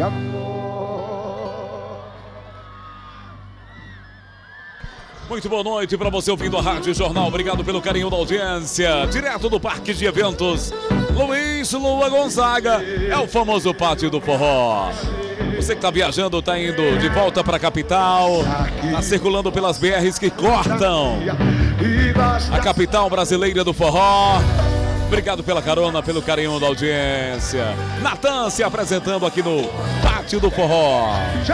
de amor. Muito boa noite para você ouvindo a Rádio Jornal. Obrigado pelo carinho da audiência. Direto do Parque de Eventos Luiz Lua Gonzaga. É o famoso Pátio do Forró. Você que está viajando, está indo de volta para a capital, está circulando pelas BRs que cortam a capital brasileira do forró. Obrigado pela carona, pelo carinho da audiência. Natan se apresentando aqui no Pátio do Forró.